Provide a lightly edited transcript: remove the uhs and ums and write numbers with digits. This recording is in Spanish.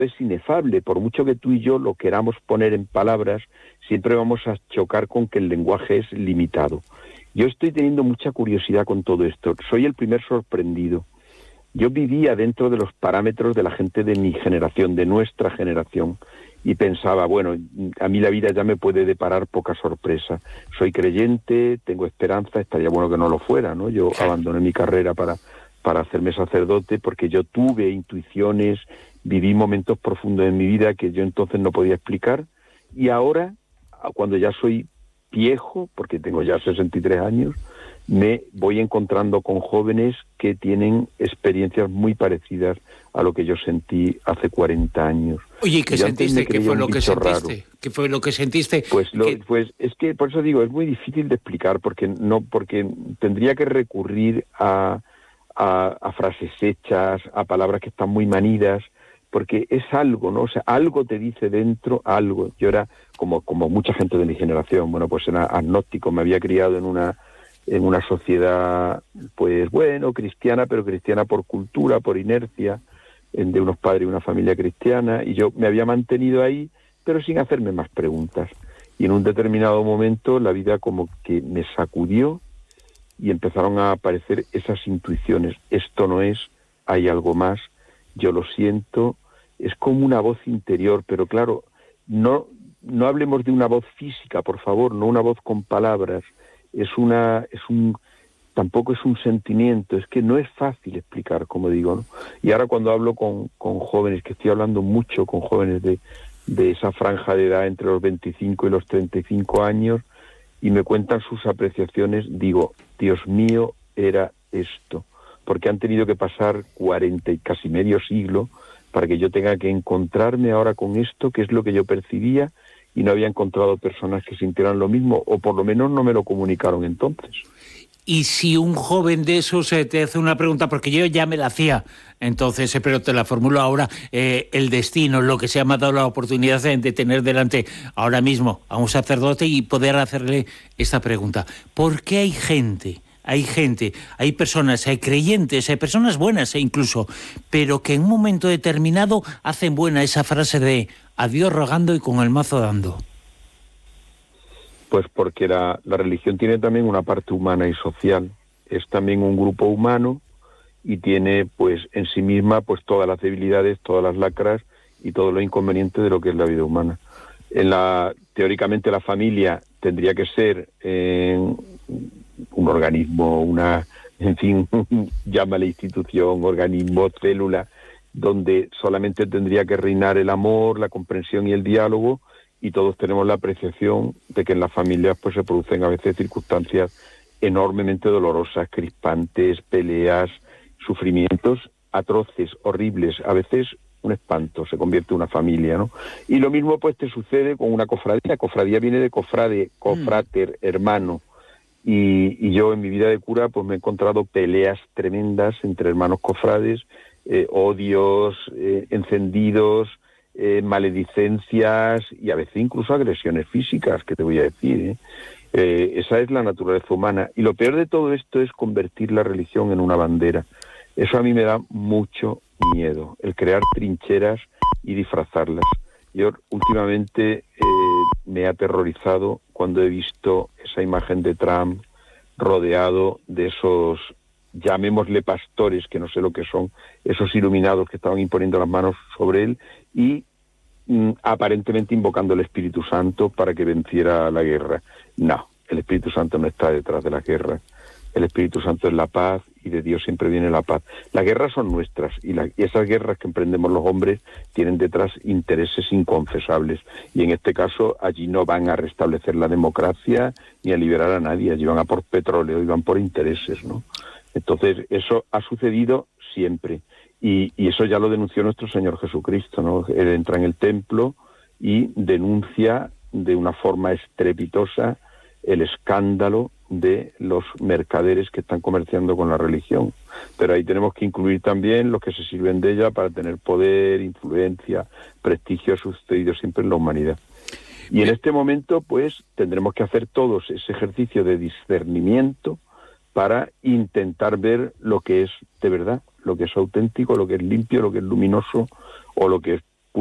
es inefable. Por mucho que tú y yo lo queramos poner en palabras, siempre vamos a chocar con que el lenguaje es limitado. Yo estoy teniendo mucha curiosidad con todo esto. Soy el primer sorprendido. Yo vivía dentro de los parámetros de la gente de mi generación, de nuestra generación, y pensaba, bueno, a mí la vida ya me puede deparar poca sorpresa. Soy creyente, tengo esperanza, estaría bueno que no lo fuera, ¿no? Yo abandoné mi carrera para hacerme sacerdote porque yo tuve intuiciones, viví momentos profundos en mi vida que yo entonces no podía explicar, y ahora, cuando ya soy viejo, porque tengo ya 63 años, me voy encontrando con jóvenes que tienen experiencias muy parecidas a lo que yo sentí hace 40 años. Oye, ¿qué sentiste? ¿Qué fue lo que sentiste? Raro. ¿Qué fue lo que sentiste? Pues es que por eso digo, es muy difícil de explicar, porque tendría que recurrir a frases hechas, a palabras que están muy manidas, porque es algo, ¿no? O sea, algo te dice dentro, algo. Yo era, como mucha gente de mi generación, bueno, pues era agnóstico, me había criado en una sociedad, pues bueno, cristiana, pero cristiana por cultura, por inercia, de unos padres y una familia cristiana, y yo me había mantenido ahí, pero sin hacerme más preguntas. Y en un determinado momento la vida como que me sacudió y empezaron a aparecer esas intuiciones. Esto no es, hay algo más, yo lo siento, es como una voz interior, pero claro, no hablemos de una voz física, por favor, no una voz con palabras, tampoco es un sentimiento, es que no es fácil explicar, como digo, ¿no? Y ahora cuando hablo con jóvenes, que estoy hablando mucho con jóvenes de esa franja de edad entre los 25 y los 35 años, y me cuentan sus apreciaciones, digo, Dios mío, era esto, porque han tenido que pasar 40 y casi medio siglo para que yo tenga que encontrarme ahora con esto, que es lo que yo percibía, y no había encontrado personas que sintieran lo mismo, o por lo menos no me lo comunicaron entonces. Y si un joven de esos te hace una pregunta, porque yo ya me la hacía, entonces, pero te la formulo ahora, el destino, lo que se me ha dado la oportunidad de tener delante ahora mismo a un sacerdote y poder hacerle esta pregunta. ¿Por qué hay gente, hay personas, hay creyentes, hay personas buenas incluso, pero que en un momento determinado hacen buena esa frase de a Dios rogando y con el mazo dando? Pues porque la religión tiene también una parte humana y social, es también un grupo humano y tiene pues en sí misma pues todas las debilidades, todas las lacras y todo lo inconveniente de lo que es la vida humana. Teóricamente la familia tendría que ser un organismo, en fin, llámale institución, organismo, célula, donde solamente tendría que reinar el amor, la comprensión y el diálogo, y todos tenemos la apreciación de que en las familias pues se producen a veces circunstancias enormemente dolorosas, crispantes, peleas, sufrimientos atroces, horribles, a veces un espanto, se convierte en una familia, ¿no? Y lo mismo pues te sucede con una cofradía. Cofradía viene de cofrade, cofrater, hermano. Y yo en mi vida de cura pues me he encontrado peleas tremendas entre hermanos cofrades, odios, encendidos, maledicencias y a veces incluso agresiones físicas, que te voy a decir, esa es la naturaleza humana. Y lo peor de todo esto es convertir la religión en una bandera. Eso a mí me da mucho miedo, el crear trincheras y disfrazarlas. Yo últimamente me he aterrorizado cuando he visto esa imagen de Trump rodeado de esos, llamémosle pastores, que no sé lo que son, esos iluminados que estaban imponiendo las manos sobre él y aparentemente invocando el Espíritu Santo para que venciera la guerra. No, el Espíritu Santo no está detrás de la guerra. El Espíritu Santo es la paz y de Dios siempre viene la paz. Las guerras son nuestras y esas guerras que emprendemos los hombres tienen detrás intereses inconfesables. Y en este caso allí no van a restablecer la democracia ni a liberar a nadie. Allí van a por petróleo y van por intereses, ¿no? Entonces eso ha sucedido siempre. Y eso ya lo denunció nuestro Señor Jesucristo, ¿no? Él entra en el templo y denuncia de una forma estrepitosa el escándalo de los mercaderes que están comerciando con la religión. Pero ahí tenemos que incluir también los que se sirven de ella para tener poder, influencia, prestigio. Ha sucedido siempre en la humanidad. Y en este momento, pues, tendremos que hacer todos ese ejercicio de discernimiento para intentar ver lo que es de verdad, lo que es auténtico, lo que es limpio, lo que es luminoso o lo que es